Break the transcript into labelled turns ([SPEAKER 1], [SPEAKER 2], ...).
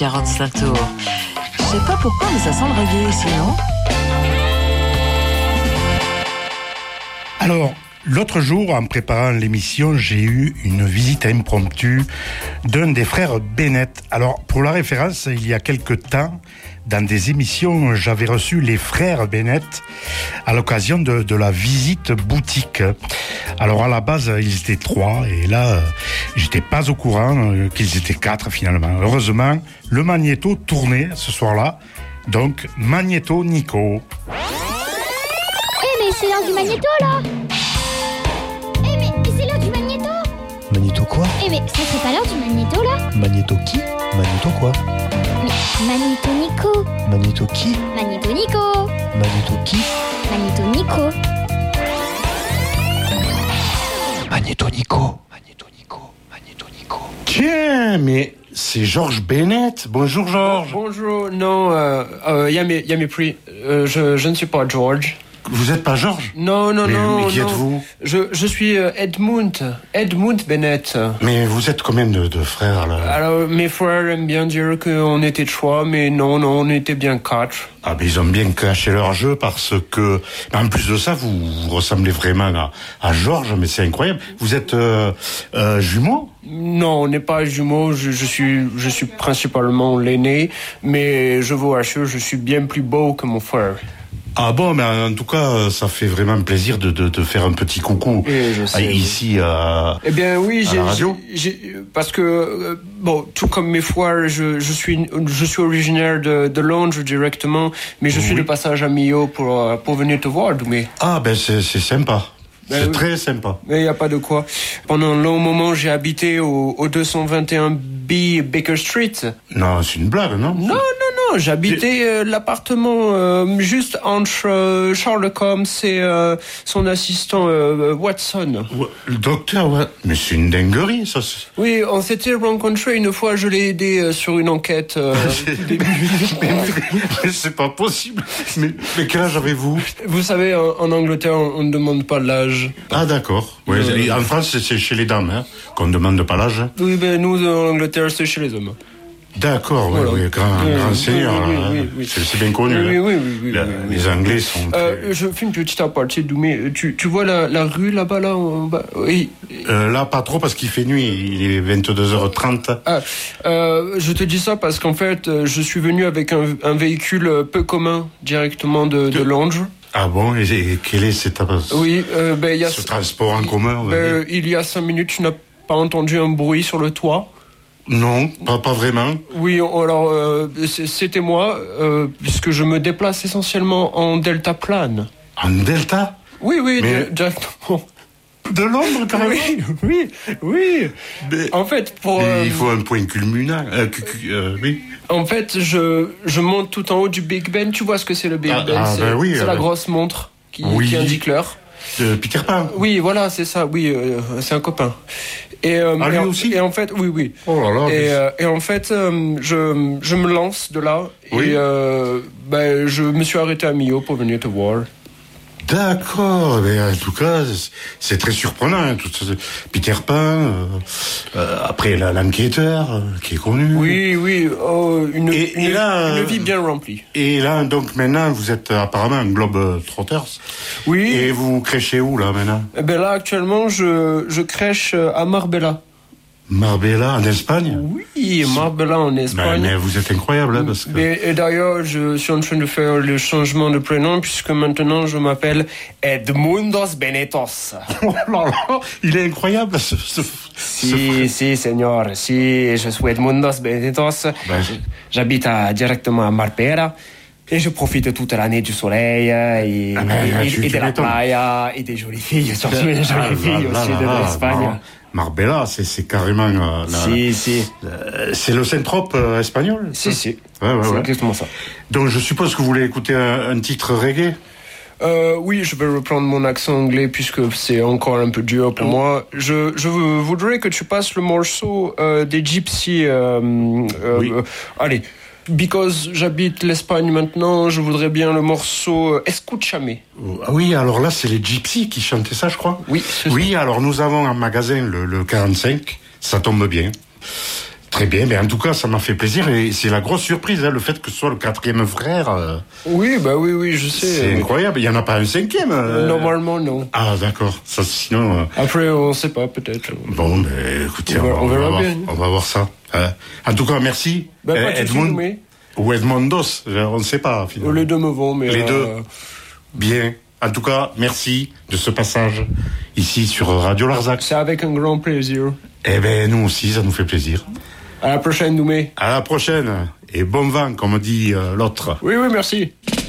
[SPEAKER 1] 45 tours. Je sais pas pourquoi, mais ça sent le reggae ici, non?
[SPEAKER 2] Alors, l'autre jour, en préparant l'émission, j'ai eu une visite impromptue d'un des frères Bennett. Alors, pour la référence, il y a quelque temps, dans des émissions, j'avais reçu les frères Bennett à l'occasion de la visite boutique. Alors, à la base, ils étaient 3, et là, j'étais pas au courant qu'ils étaient 4 finalement. Heureusement, le magnéto tournait ce soir-là, donc Magnéto Nico.
[SPEAKER 3] Mais c'est l'heure du magnéto, là. Mais c'est l'heure du magnéto.
[SPEAKER 4] Magnéto quoi?
[SPEAKER 3] Mais ça serait pas l'heure du magnéto, là?
[SPEAKER 4] Magnéto qui? Magnéto quoi?
[SPEAKER 3] Mais Magnéto Nico.
[SPEAKER 4] Magnéto qui?
[SPEAKER 3] Magnéto Nico.
[SPEAKER 4] Magnéto qui?
[SPEAKER 3] Magnéto Nico.
[SPEAKER 4] Magnéto Nico. Magnéto Nico. Magnéto Nico.
[SPEAKER 2] Tiens, mais c'est Georges Bennett. Bonjour Georges.
[SPEAKER 5] Bonjour, non, il y a mes prix. Je ne suis pas George.
[SPEAKER 2] Vous êtes pas Georges?
[SPEAKER 5] Non.
[SPEAKER 2] Mais qui êtes-vous?
[SPEAKER 5] Je suis Edmund Bennett.
[SPEAKER 2] Mais vous êtes combien de frères là?
[SPEAKER 5] Alors, mes frères aiment bien dire qu'on était 3, mais non, on était bien 4.
[SPEAKER 2] Ah, mais ils ont bien caché leur jeu parce que, en plus de ça, vous ressemblez vraiment à Georges, mais c'est incroyable. Vous êtes jumeaux?
[SPEAKER 5] Non, on n'est pas jumeaux, je suis principalement l'aîné, mais je vous assure, je suis bien plus beau que mon frère.
[SPEAKER 2] Ah bon, mais en tout cas, ça fait vraiment plaisir de faire un petit coucou ici à
[SPEAKER 5] eh bien oui,
[SPEAKER 2] la radio.
[SPEAKER 5] Parce que bon, tout comme mes frères, je suis originaire de Londres directement, mais je suis de passage à Millau pour venir te voir, Doumé.
[SPEAKER 2] Ah ben c'est sympa. C'est très sympa.
[SPEAKER 5] Mais il n'y a pas de quoi. Pendant un long moment, j'ai habité au 221B Baker Street.
[SPEAKER 2] Non, c'est une blague, non?
[SPEAKER 5] Non. J'habitais l'appartement juste entre Sherlock Holmes et son assistant Watson.
[SPEAKER 2] Le docteur, ouais. Mais c'est une dinguerie, ça.
[SPEAKER 5] Oui, on s'était rencontrés une fois, je l'ai aidé sur une enquête.
[SPEAKER 2] Mais c'est pas possible. Mais quel âge avez-vous?
[SPEAKER 5] Vous savez, en Angleterre, on ne demande pas l'âge.
[SPEAKER 2] Ah, d'accord. Ouais, en France, c'est chez les dames, hein, qu'on ne demande pas l'âge.
[SPEAKER 5] Oui, ben nous, en Angleterre, c'est chez les hommes.
[SPEAKER 2] D'accord, voilà. Oui, grand seigneur.
[SPEAKER 5] Oui.
[SPEAKER 2] C'est bien connu.
[SPEAKER 5] Oui,
[SPEAKER 2] les Anglais sont
[SPEAKER 5] je fais une petite aparté, Doumé. Tu vois la rue là-bas, là en bas? Oui.
[SPEAKER 2] Là, pas trop, parce qu'il fait nuit. Il est 22h30.
[SPEAKER 5] Je te dis ça parce qu'en fait, je suis venu avec un véhicule peu commun, directement de Londres.
[SPEAKER 2] Ah bon? Et quel est cet
[SPEAKER 5] Oui, il y a
[SPEAKER 2] ce transport en commun?
[SPEAKER 5] Il y a 5 minutes, tu n'as pas entendu un bruit sur le toit?
[SPEAKER 2] Non, pas vraiment.
[SPEAKER 5] Oui, alors c'était moi, puisque je me déplace essentiellement en deltaplane.
[SPEAKER 2] En delta?
[SPEAKER 5] Oui, directement.
[SPEAKER 2] De Londres, carrément?
[SPEAKER 5] Oui.
[SPEAKER 2] Mais,
[SPEAKER 5] en fait,
[SPEAKER 2] il faut un point culminant. Oui.
[SPEAKER 5] En fait, je monte tout en haut du Big Ben. Tu vois ce que c'est le Big Ben? C'est la grosse montre qui indique l'heure.
[SPEAKER 2] Peter Pan.
[SPEAKER 5] Oui, voilà, c'est ça. Oui, c'est un copain.
[SPEAKER 2] Lui aussi.
[SPEAKER 5] Et en fait, oui.
[SPEAKER 2] Oh là là.
[SPEAKER 5] Et en fait, je me lance de là.
[SPEAKER 2] Oui.
[SPEAKER 5] Et je me suis arrêté à Millau pour venir te voir.
[SPEAKER 2] D'accord, mais en tout cas, c'est très surprenant. Hein, Peter Pan, après l'enquêteur, qui est connu.
[SPEAKER 5] Oui, une vie bien remplie.
[SPEAKER 2] Et là, donc maintenant, vous êtes apparemment un globe-trotters.
[SPEAKER 5] Oui.
[SPEAKER 2] Et vous crêchez où, là, maintenant?
[SPEAKER 5] Eh ben là, actuellement, je crèche à Marbella.
[SPEAKER 2] Marbella, en Espagne?
[SPEAKER 5] Oui, Marbella en Espagne.
[SPEAKER 2] Mais vous êtes incroyable, hein, parce que...
[SPEAKER 5] Et d'ailleurs, je suis en train de faire le changement de prénom, puisque maintenant, je m'appelle Edmundos Bennetos.
[SPEAKER 2] Oh là là, il est incroyable,
[SPEAKER 5] Si, señor, si, je suis Edmundos Bennetos. J'habite directement à Marbella. Et je profite toute l'année du soleil et de la playa et des jolies filles, surtout des jolies filles aussi de l'Espagne.
[SPEAKER 2] Marbella, c'est carrément... c'est le Saint-Trope espagnol?
[SPEAKER 5] Si.
[SPEAKER 2] Ouais.
[SPEAKER 5] C'est exactement ça.
[SPEAKER 2] Donc je suppose que vous voulez écouter un titre reggae?
[SPEAKER 5] Oui, je vais reprendre mon accent anglais puisque c'est encore un peu dur pour moi. Je voudrais que tu passes le morceau des Gypsy. Allez, because j'habite l'Espagne maintenant, je voudrais bien le morceau Escúchame.
[SPEAKER 2] Oui, alors là, c'est les Gypsy qui chantaient ça, je crois.
[SPEAKER 5] Oui,
[SPEAKER 2] alors nous avons en magasin le 45, ça tombe bien. Très bien, mais en tout cas, ça m'a fait plaisir et c'est la grosse surprise, le fait que ce soit le 4e frère.
[SPEAKER 5] Oui, je sais.
[SPEAKER 2] C'est incroyable, il n'y en a pas un 5e.
[SPEAKER 5] Normalement, non.
[SPEAKER 2] Ah, d'accord. Ça, sinon.
[SPEAKER 5] Après, on ne sait pas, peut-être.
[SPEAKER 2] Bon, mais écoutez,
[SPEAKER 5] on verra bien.
[SPEAKER 2] On va voir ça. En tout cas, merci.
[SPEAKER 5] Edmond
[SPEAKER 2] ou Edmondos, on ne sait pas. Finalement.
[SPEAKER 5] Les deux me vont, mais.
[SPEAKER 2] Les deux. Bien. En tout cas, merci de ce passage ici sur Radio Larzac.
[SPEAKER 5] C'est avec un grand plaisir.
[SPEAKER 2] Eh ben, nous aussi, ça nous fait plaisir.
[SPEAKER 5] À la prochaine, Doumé.
[SPEAKER 2] À la prochaine. Et bon vent, comme dit l'autre.
[SPEAKER 5] Oui, merci.